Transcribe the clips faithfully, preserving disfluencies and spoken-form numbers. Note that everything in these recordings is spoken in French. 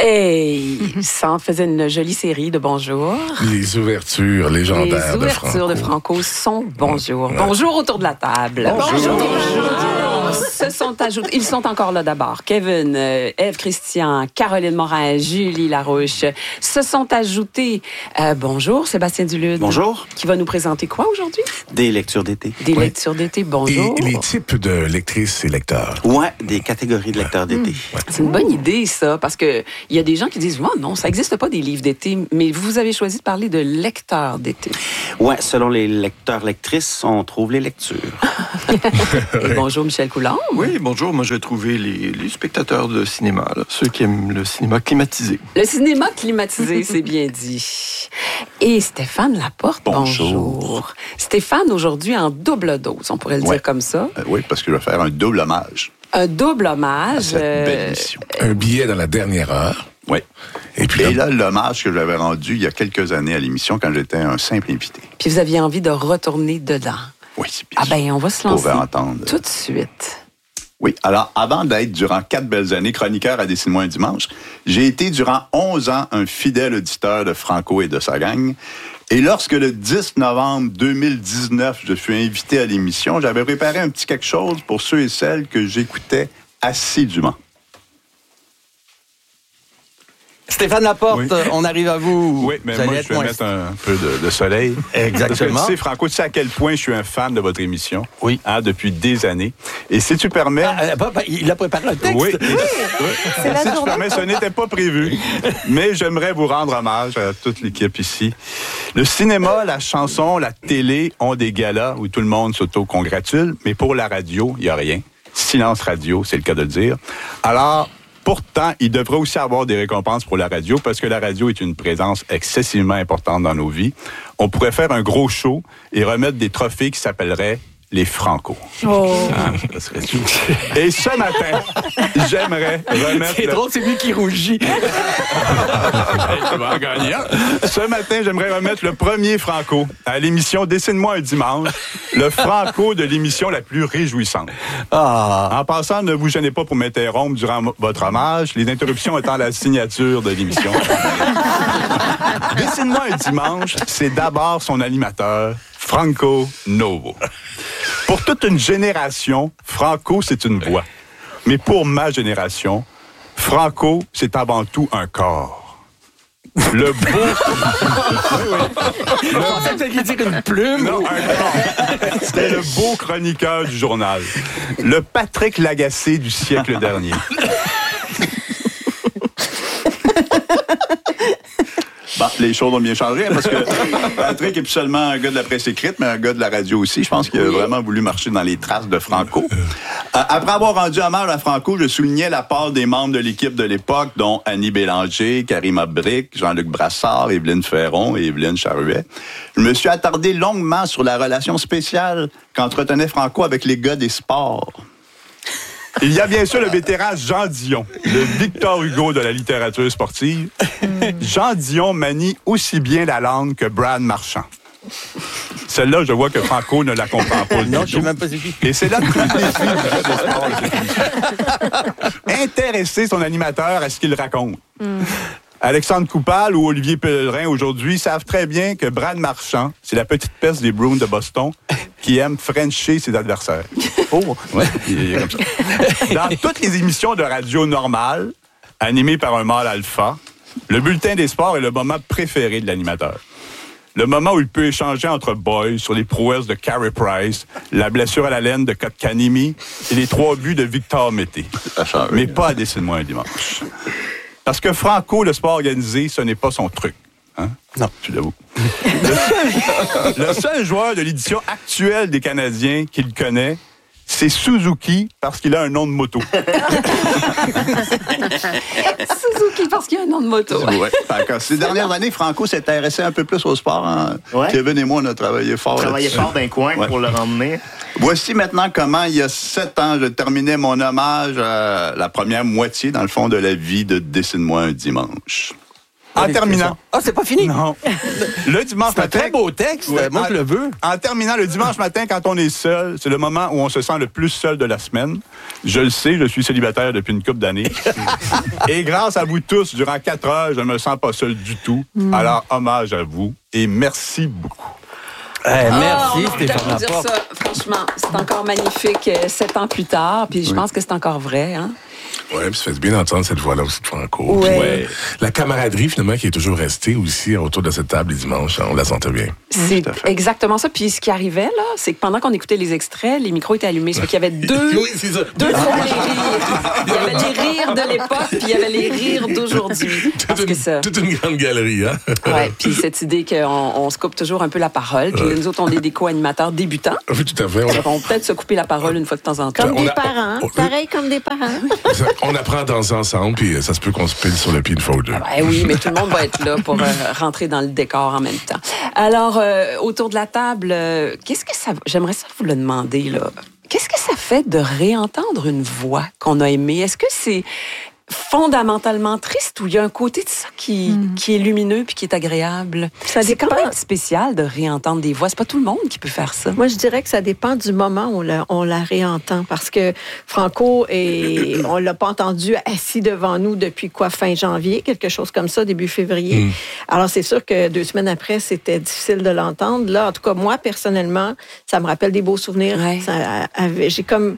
Hey, ça en faisait une jolie série de bonjour. Les ouvertures légendaires de Franco. Les ouvertures de Franco sont bonjour. Ouais. Bonjour autour de la table. Bonjour. Bonjour. Se sont ajoutés, ils sont encore là d'abord. Kevin, euh, Ève Christian, Caroline Morin, Julie Larouche se sont ajoutés. Euh, bonjour, Sébastien Dulude. Bonjour. Qui va nous présenter quoi aujourd'hui? Des lectures d'été. Des ouais. lectures d'été, bonjour. Et les types de lectrices et lecteurs. Ouais, des catégories de lecteurs d'été. Mmh. Ouais. C'est une bonne idée, ça, parce que il y a des gens qui disent, oh, non, ça n'existe pas des livres d'été, mais vous avez choisi de parler de lecteurs d'été. Ouais, selon les lecteurs-lectrices, on trouve les lectures. Et bonjour, Michel Coulombe. Oui, bonjour. Moi, je vais trouver les, les spectateurs de cinéma, là, ceux qui aiment le cinéma climatisé. Le cinéma climatisé, c'est bien dit. Et Stéphane Laporte, bonjour. bonjour. Stéphane, aujourd'hui, en double dose, on pourrait le ouais. dire comme ça. Euh, oui, parce que je vais faire un double hommage. Un double hommage. À cette belle émission. Euh, un billet dans la dernière heure. Oui. Et puis Et là, l'hommage que j'avais rendu il y a quelques années à l'émission quand j'étais un simple invité. Puis vous aviez envie de retourner dedans. Oui, bien Ah sûr. ben, on va se lancer entendre. tout de suite. Oui, alors avant d'être durant quatre belles années chroniqueur à Dessine-moi un dimanche, j'ai été durant onze ans un fidèle auditeur de Franco et de sa gang. Et lorsque le dix novembre deux mille dix-neuf, je suis invité à l'émission, j'avais préparé un petit quelque chose pour ceux et celles que j'écoutais assidûment. Stéphane Laporte, oui. On arrive à vous. Oui, mais vous moi, je vais moins... mettre un peu de, de soleil. Exactement. Parce que, tu sais, Franco, tu sais à quel point je suis un fan de votre émission. Oui. Hein, depuis des années. Et si tu permets... Ah, euh, bah, il a préparé un texte. Oui. oui. oui. C'est si tu permets, ce n'était pas prévu. Mais j'aimerais vous rendre hommage à toute l'équipe ici. Le cinéma, la chanson, la télé ont des galas où tout le monde s'auto-congratule. Mais pour la radio, il n'y a rien. Silence radio, c'est le cas de le dire. Alors... Pourtant, il devrait aussi avoir des récompenses pour la radio parce que la radio est une présence excessivement importante dans nos vies. On pourrait faire un gros show et remettre des trophées qui s'appelleraient les Franco. Oh. Ah, ça serait tout. Et ce matin, j'aimerais remettre... C'est le... drôle, c'est lui qui rougit. Je vais en gagner. Ce matin, j'aimerais remettre le premier Franco à l'émission Dessine-moi un dimanche, le Franco de l'émission la plus réjouissante. Ah. En passant, ne vous gênez pas pour m'interrompre durant votre hommage, les interruptions étant la signature de l'émission. Dessine-moi un dimanche, c'est d'abord son animateur, Franco Novo. Pour toute une génération, Franco, c'est une voix. Mais pour ma génération, Franco, c'est avant tout un corps. Le beau... oui, oui. Je pensais que tu allais dire une plume. Non, un corps. C'était le beau chroniqueur du journal. Le Patrick Lagacé du siècle dernier. Bon, les choses ont bien changé, hein, parce que Patrick est plus seulement un gars de la presse écrite, mais un gars de la radio aussi. Je pense qu'il a vraiment voulu marcher dans les traces de Franco. Euh, après avoir rendu hommage à Franco, je soulignais la part des membres de l'équipe de l'époque, dont Annie Bélanger, Karima Brick, Jean-Luc Brassard, Évelyne Ferron et Évelyne Charruet. Je me suis attardé longuement sur la relation spéciale qu'entretenait Franco avec les gars des sports. Il y a bien sûr le vétéran Jean Dion, le Victor Hugo de la littérature sportive. Jean Dion manie aussi bien la langue que Brad Marchand. Celle-là, je vois que Franco ne la comprend pas. Non, je ne sais même pas c'est qui. Et c'est là que tout le défi du jeu de sport de cette émission. Intéresser son animateur à ce qu'il raconte. Mm. Alexandre Coupal ou Olivier Pellerin, aujourd'hui, savent très bien que Brad Marchand, c'est la petite peste des Bruins de Boston qui aime frencher ses adversaires. Oh! Ouais, il est comme ça. Dans toutes les émissions de radio normales, animées par un mâle alpha, le bulletin des sports est le moment préféré de l'animateur. Le moment où il peut échanger entre boys sur les prouesses de Carey Price, la blessure à la laine de Kotkaniemi et les trois buts de Victor Mété. Mais pas à Dessine-moi un dimanche. Parce que Franco, le sport organisé, ce n'est pas son truc. Hein? Non. Tu l'avoues. Le seul, le seul joueur de l'édition actuelle des Canadiens qu'il connaît, c'est Suzuki parce qu'il a un nom de moto. Suzuki parce qu'il a un nom de moto. Ouais. Ces dernières années, Franco s'est intéressé un peu plus au sport. Hein? Ouais. Kevin et moi, on a travaillé fort. Travaillé fort d'un coin ouais. pour le ramener. Voici maintenant comment, il y a sept ans, je terminais mon hommage à la première moitié, dans le fond, de la vie de Dessine-moi un dimanche. En terminant. Ah, c'est pas fini? Non. Le dimanche C'est un matin. très beau texte. Ouais, Moi, en- je le veux. En terminant, le dimanche matin, quand on est seul, c'est le moment où on se sent le plus seul de la semaine. Je le sais, je suis célibataire depuis une couple d'années. Et grâce à vous tous, durant quatre heures, je ne me sens pas seul du tout. Mm. Alors, hommage à vous et merci beaucoup. Eh, Ah, merci, on a envie Stéphane d'applaudir Laporte. ça. Franchement, c'est encore magnifique euh, sept ans plus tard. Puis je pense que c'est encore vrai. Hein? Ouais, puis ça fait du bien d'entendre cette voix-là aussi de Franco. Ouais. Puis, ouais, la camaraderie, finalement, qui est toujours restée aussi autour de cette table les dimanches, on la sentait bien. C'est tout à fait. exactement ça. Puis ce qui arrivait, là, c'est que pendant qu'on écoutait les extraits, les micros étaient allumés. Ça fait qu'il y avait deux, Oui, c'est ça. deux fois les rires. Il y avait les rires de l'époque, puis il y avait les rires d'aujourd'hui. Parce Toute que une, ça... toute une grande galerie, hein? Ouais, puis cette idée qu'on on se coupe toujours un peu la parole. Puis nous autres, on est des co-animateurs débutants. Oui, tout à fait. On, Alors, on peut peut-être se couper la parole une fois de temps en temps. Comme on des a- parents. on- Pareil comme des parents. on apprend à danser ensemble, puis ça se peut qu'on se pile sur le pied une fois ou deux. Ben oui, mais tout le monde va être là pour euh, rentrer dans le décor en même temps. Alors, euh, autour de la table, euh, qu'est-ce que ça... J'aimerais ça vous le demander, là. Qu'est-ce que ça fait de réentendre une voix qu'on a aimée? Est-ce que c'est fondamentalement triste ou il y a un côté de ça qui, mm. qui est lumineux puis qui est agréable? Ça c'est dépend. quand même spécial de réentendre des voix. C'est pas tout le monde qui peut faire ça. Moi, je dirais que ça dépend du moment où on la, on la réentend. Parce que Franco, est, on l'a pas entendu assis devant nous depuis quoi, fin janvier, quelque chose comme ça, début février. Mm. Alors, c'est sûr que deux semaines après, c'était difficile de l'entendre. Là, en tout cas, moi, personnellement, ça me rappelle des beaux souvenirs. Ouais. Ça avait, j'ai comme...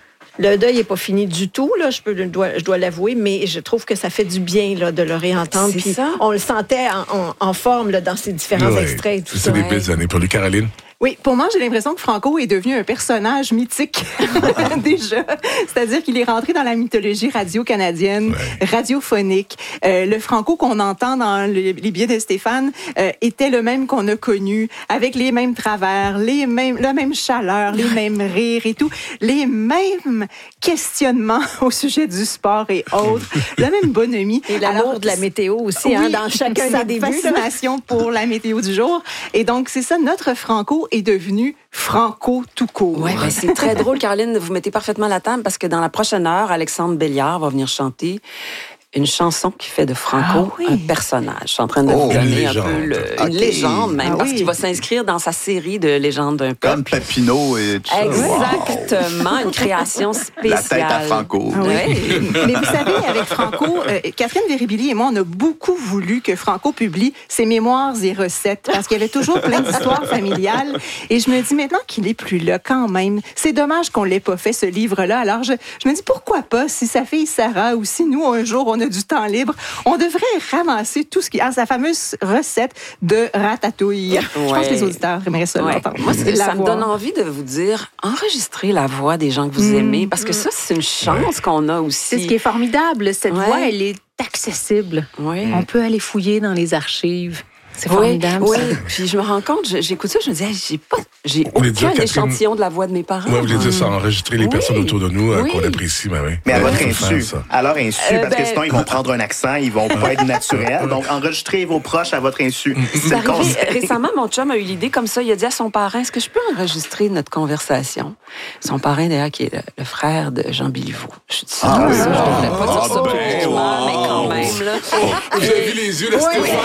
Le deuil n'est pas fini du tout, là, je, peux, je dois, je dois l'avouer, mais je trouve que ça fait du bien là, de le réentendre. C'est Puis ça. on le sentait en, en, en forme là, dans ces différents Ouais. extraits et tout C'est ça. des belles années pour lui, Caroline. Oui, pour moi, j'ai l'impression que Franco est devenu un personnage mythique déjà. C'est-à-dire qu'il est rentré dans la mythologie radio-canadienne, ouais. radiophonique. Euh, le Franco qu'on entend dans le, les billets de Stéphane euh, était le même qu'on a connu, avec les mêmes travers, les mêmes, la même chaleur, les mêmes rires et tout, les mêmes questionnements au sujet du sport et autres, la même bonhomie. Et l'amour Alors, de la météo aussi, oui, hein, dans chacun sa des débuts. fascination pour la météo du jour. Et donc, c'est ça, notre Franco est devenu Franco tout court. Oui, ben c'est très drôle, Caroline. Vous mettez parfaitement la table parce que dans la prochaine heure, Alexandre Béliard va venir chanter une chanson qui fait de Franco Ah oui. un personnage. Je suis en train de Oh, vous donner une un peu le, légende. une Ok. légende même, Ah parce oui. qu'il va s'inscrire dans sa série de légendes d'un peuple. Comme Papineau et tout ça. Exactement, une création spéciale. La tête à Franco. Ah oui. Oui. Mais vous savez, avec Franco, euh, Catherine Véribili et moi, on a beaucoup voulu que Franco publie ses mémoires et recettes parce qu'il y avait toujours plein d'histoires familiales. Et je me dis maintenant qu'il est plus là quand même. C'est dommage qu'on l'ait pas fait, ce livre-là. Alors, je, je me dis pourquoi pas, si sa fille Sarah ou si nous, un jour, on a du temps libre, on devrait ramasser tout ce qui... Ah, sa fameuse recette de ratatouille. Je pense Ouais. que les auditeurs aimeraient ça Ouais. l'entendre. Moi, c'est- ça me L'avoir. donne envie de vous dire, enregistrez la voix des gens que vous aimez, parce que ça, c'est une chance qu'on a aussi. C'est ce qui est formidable. Cette Ouais. voix, elle est accessible. Oui. On peut aller fouiller dans les archives. C'est Oui, formidable. oui. ça. Puis je me rends compte, je- j'écoute ça, je me dis, hey, j'ai pas, j'ai Vous voulez aucun dire, Catherine- échantillon de la voix de mes parents. Moi, vous voulez dire ça, enregistrer les Oui. personnes autour de nous euh, Oui. qu'on apprécie, ben oui. Mais à Ouais, votre faut faire insu. ça. À leur insu, Euh, parce que ben- sinon, ils vont prendre un accent, ils vont pas être naturels. Donc, enregistrez vos proches à votre insu. C'est C'est le arrivé conseil. récemment, mon chum a eu l'idée comme ça. Il a dit à son parrain, est-ce que je peux enregistrer notre conversation? Son parrain, d'ailleurs, qui est le, le frère de Jean Béliveau. Je dis ça, Ah, ça, je oui. devrais pas dire Ah, ça ben, publiquement, wow. mais quand même, là. Vous avez vu les yeux de Stéphane?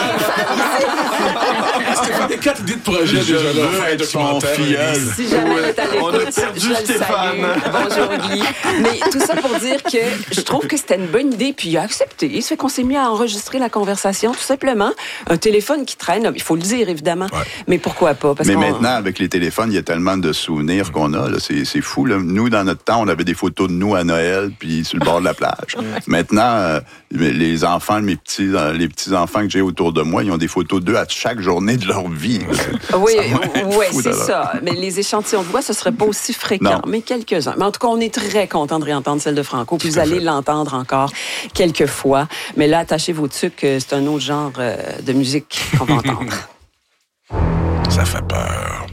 Stéphane, des quatre idées de projet déjà là. veux Un être son documentaire, filleul. Élise. Si jamais elle est à l'écoute, On a perdu je le Stéphane. salue. Bonjour Guy. Mais tout ça pour dire que je trouve que c'était une bonne idée, puis il a accepté. Ça fait qu'on s'est mis à enregistrer la conversation, tout simplement. Un téléphone qui traîne, il faut le dire évidemment, Ouais. mais pourquoi pas? Parce Mais qu'on- maintenant, avec les téléphones, il y a tellement de souvenirs qu'on a. là. C'est, c'est fou. Là. Nous, dans notre temps, on avait des photos de nous à Noël, puis sur le bord de la plage. Maintenant, euh, les enfants, mes petits, euh, les petits enfants que j'ai autour de moi, ils ont des photos d'eux à chaque journée de leur vie. Oui, Ça va être ouais, fou, c'est d'abord. ça. Mais les échantillons de voix, ce serait pas aussi fréquent, Non. mais quelques-uns. Mais en tout cas, on est très content de réentendre celle de Franco, puis vous allez l'entendre encore quelques fois. Mais là, attachez vos tucs, euh, c'est un autre genre euh, de musique qu'on va entendre. Ça fait peur.